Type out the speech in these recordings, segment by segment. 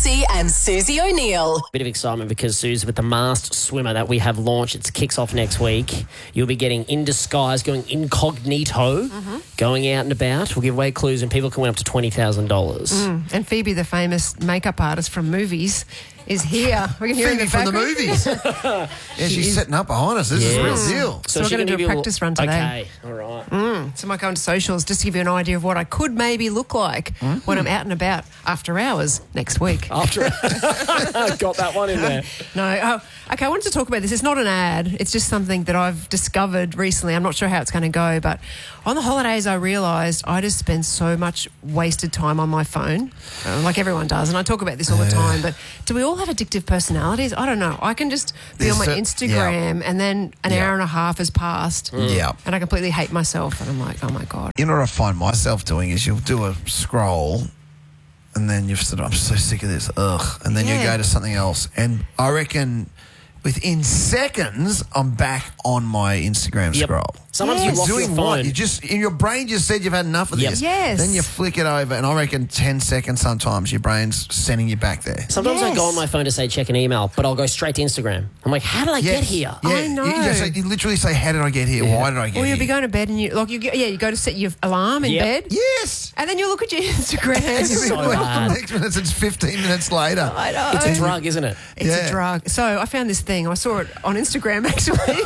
Massey and Susie O'Neill. Bit of excitement because, Suze, with the masked swimmer that we have launched, it kicks off next week. You'll be getting in disguise, going incognito, going out and about. We'll give away clues and people can win up to $20,000. And Phoebe, the famous makeup artist from movies, is here. We can hear her in Phoebe the from the background. movies. Yeah, she's setting up behind us. This is a real deal. So we're she going to can do a give you practice run today. Okay, all right. So I might go on socials just to give you an idea of what I could maybe look like when I'm out and about after hours next week. After got that one in there. No. Okay, I wanted to talk about this. It's not an ad. It's just something that I've discovered recently. I'm not sure how it's going to go, but on the holidays I realised I just spend so much wasted time on my phone, like everyone does, and I talk about this all the time, but do we all have addictive personalities? I don't know. I can just be on my Instagram and then an hour and a half has passed and I completely hate myself and I'm like, oh my God. You know what I find myself doing is you'll do a scroll and then you've said, I'm so sick of this, and then you go to something else. And I reckon within seconds, I'm back on my Instagram scroll. Sometimes you lock your doing phone. what? You just in your brain just said you've had enough of this. Yes. Then you flick it over, and I reckon 10 seconds sometimes your brain's sending you back there. Sometimes I go on my phone to say check an email, but I'll go straight to Instagram. I'm like, how did I get here? Yeah. I know. You literally say, how did I get here? Why did I get here? Or you'll be going to bed and you go to set your alarm in bed. Yes. And then you look at your Instagram. So bad. Next minute, it's 15 minutes later. I know. It's a drug, isn't it? It's a drug. So I found this thing. I saw it on Instagram, actually.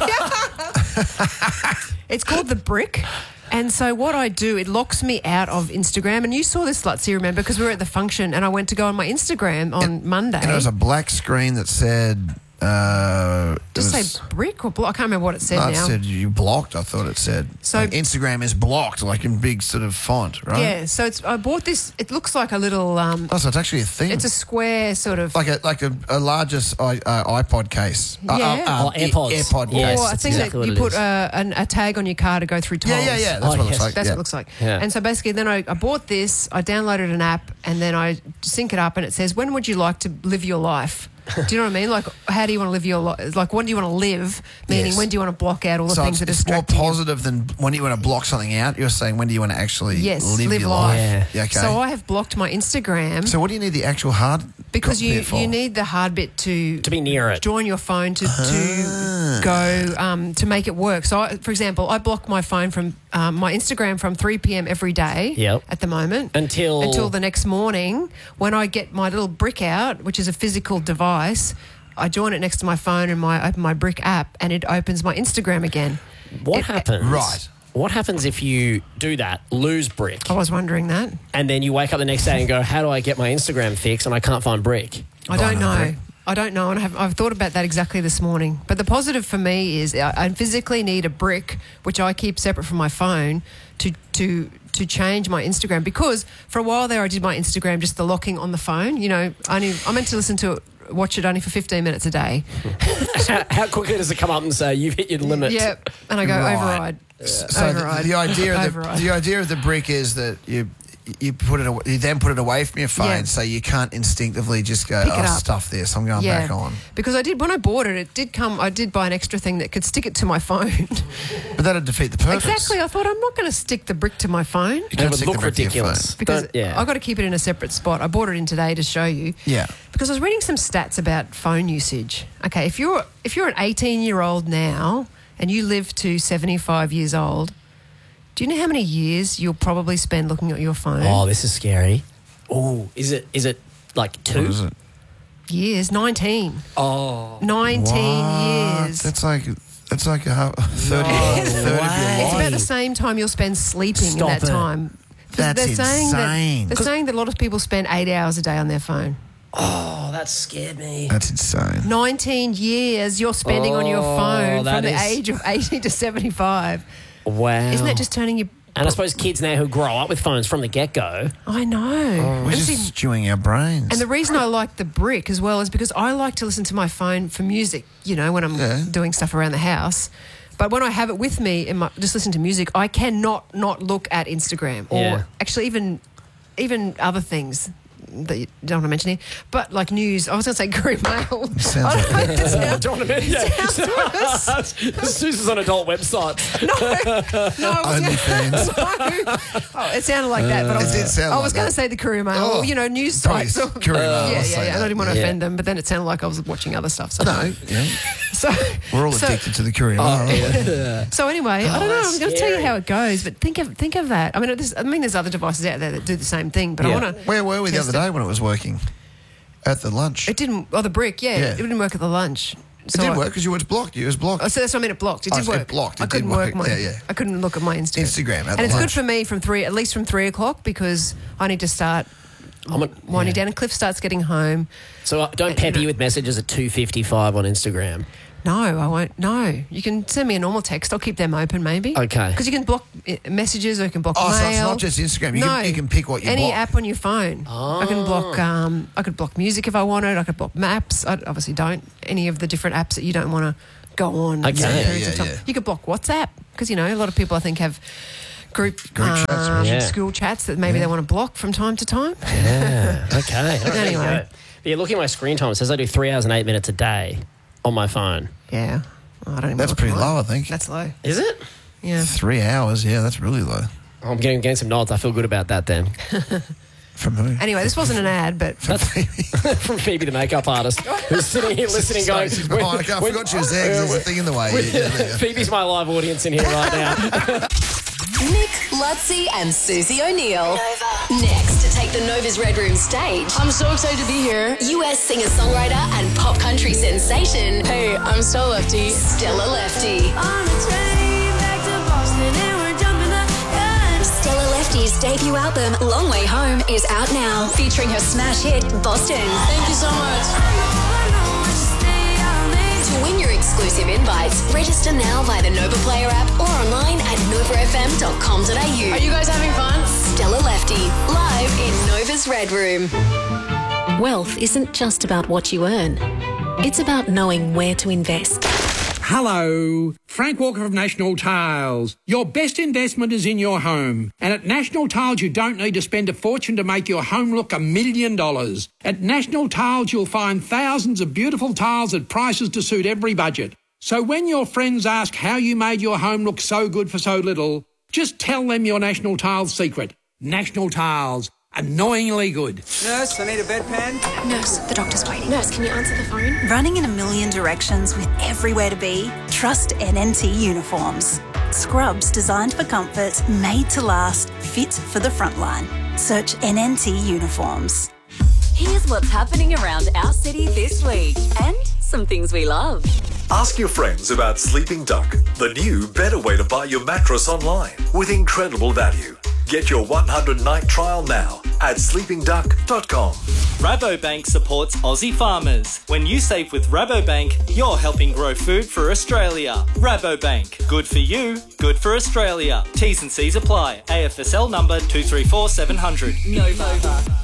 It's called The Brick. And so what I do, it locks me out of Instagram. And you saw this, Lutzy, remember, because we were at the function and I went to go on my Instagram on Monday. And it was a black screen that said... say brick or block? I can't remember what it said no, now. it said you blocked, I thought it said. So like Instagram is blocked, like in big sort of font, right? Yeah, so I bought this. It looks like a little... oh, so it's actually a thing. It's a square sort of... Like a largest iPod case. Or AirPods. AirPod Yes, or a that's thing exactly that you what put it is. a tag on your car to go through tolls. Yeah. That's what it looks like. That's what it looks like. Yeah. And so basically then I bought this, I downloaded an app and then I sync it up and it says, when would you like to live your life? Do you know what I mean? Like, how do you want to live your life? Like, when do you want to live? Meaning, Yes. when do you want to block out all the So things that it's more distract you? positive than when you want to block something out. You're saying when do you want to actually live your life. life? Yeah. Okay. So I have blocked my Instagram. So what do you need the actual hard Because bit for? you need the hard bit to be near it. join your phone to go to make it work. So, for example, I block my phone from my Instagram from 3 p.m. every day at the moment until the next morning when I get my little brick out, which is a physical device. I join it next to my phone and open my brick app, and it opens my Instagram again. What happens? Right. What happens if you do that, lose brick, I was wondering that. and then you wake up the next day and go, how do I get my Instagram fixed and I can't find brick? I don't know, and I've thought about that exactly this morning. But the positive for me is I physically need a brick, which I keep separate from my phone, to change my Instagram. Because for a while there, I did my Instagram just the locking on the phone. You know, I meant to watch it only for 15 minutes a day. How quickly does it come up and say you've hit your limit? Yeah, and I go override. So Override. the idea Override. the idea of the brick is that you then put it away from your phone, so you can't instinctively just go, Pick it up. stuff this, I'm going back on. Because when I bought it, I did buy an extra thing that could stick it to my phone. But that'd defeat the purpose. Exactly. I thought I'm not going to stick the brick to my phone. You It can't would stick the look brick to your ridiculous. phone. Because Yeah. I've got to keep it in a separate spot. I bought it in today to show you. Yeah. Because I was reading some stats about phone usage. Okay, if you're an 18-year-old now and you live to 75 years old, do you know how many years you'll probably spend looking at your phone? Oh, this is scary. Oh, is it like 2? What is it? Years, 19. Oh. 19 years. That's like a 30 of your It's life. about the same time you'll spend sleeping Stop in that it. time. That's insane. They're saying that a lot of people spend 8 hours a day on their phone. Oh, that scared me. That's insane. 19 years you're spending on your phone that from the is- age of 80 to 75. Wow. Isn't that just turning you... And I suppose kids now who grow up with phones from the get-go. I know. We're And just see, stewing our brains. and the reason I like the brick as well is because I like to listen to my phone for music, you know, when I'm doing stuff around the house. But when I have it with me and just listen to music, I cannot not look at Instagram or actually even other things. that you don't want to mention here. But like news, I was going to say Courier Mail. Sounds like It Don't want to mention. Susan's on adult websites. OnlyFans. It sounded like that, but It did sound I like was going that. to say the Courier Mail, Oh, news please, sites. Courier Mail, I'll say And I that. didn't want to Yeah. offend them, but then it sounded like I was watching other stuff. So. No, yeah. So, We're all so- addicted to the Courier Mail, aren't we? So anyway, I don't know. that's I'm going to tell you scary. how it goes, but think of that. I mean, there's other devices out there that do the same thing, but Yeah. I want to. Where were we the other day when it was working? At the lunch. It didn't. Oh, the brick. Yeah, Yeah. it didn't work at the lunch. It did work because you went blocked. It was blocked. Oh, so that's what I mean. It blocked. It Oh, did so it work. blocked. It I couldn't did work work. my. Yeah, yeah. I couldn't look at my Instagram. Instagram at and the it's lunch. good for me at least from 3 o'clock because I need to start winding down. And Cliff starts getting home. So don't pepper you with messages at 2:55 on Instagram. No, I won't. No, you can send me a normal text. I'll keep them open, maybe. Okay. Because you can block messages or you can block mail. So it's not just Instagram. You can pick what you any block. app on your phone. I can block. I could block music if I wanted. I could block maps. I obviously don't. Any of the different apps that you don't want to go on. Okay. certain Yeah, periods of time. yeah. You could block WhatsApp because a lot of people I think have group chats. Yeah. school chats that maybe they want to block from time to time. Yeah. Okay. Anyway. But yeah, looking at my screen time, it says I do 3 hours and 8 minutes a day on my phone. Yeah, I don't. Even That's look pretty at mine. low, I think. That's low. Is it? Yeah. 3 hours, yeah, that's really low. I'm getting some nods. I feel good about that then. From who? Anyway, this wasn't an ad, but From Phoebe, the makeup artist, who's sitting here listening, going, Oh, I forgot she was there 'cause there's a thing in the way. Yeah. Phoebe's my live audience in here right now. Nick, Lutzi, and Susie O'Neill. Next to take the Nova's Red Room stage, I'm so excited to be here. US singer-songwriter and pop country sensation, Hey, I'm Stella Lefty. Stella Lefty. On the train back to Boston and we're jumping the gun. Stella Lefty's debut album, Long Way Home, is out now, featuring her smash hit, Boston. Thank you so much. I know I should stay on this. To win your exclusive invites, register now via the Nova Player app or online at novafm.com.au. Are you guys having fun? Stella Lefty, live in Nova's Red Room. Wealth isn't just about what you earn. It's about knowing where to invest. Hello, Frank Walker of National Tiles. Your best investment is in your home. And at National Tiles, you don't need to spend a fortune to make your home look $1 million. At National Tiles, you'll find thousands of beautiful tiles at prices to suit every budget. So when your friends ask how you made your home look so good for so little, just tell them your National Tiles secret. National Tiles. Annoyingly good. Nurse, I need a bedpan. Nurse, the doctor's waiting. Nurse, can you answer the phone? Running in a million directions with everywhere to be? Trust NNT Uniforms. Scrubs designed for comfort, made to last, fit for the front line. Search NNT Uniforms. Here's what's happening around our city this week and some things we love. Ask your friends about Sleeping Duck, the new better way to buy your mattress online with incredible value. Get your 100-night trial now at sleepingduck.com. Rabobank supports Aussie farmers. When you save with Rabobank, you're helping grow food for Australia. Rabobank. Good for you, good for Australia. T's and C's apply. AFSL number 234700. Nova.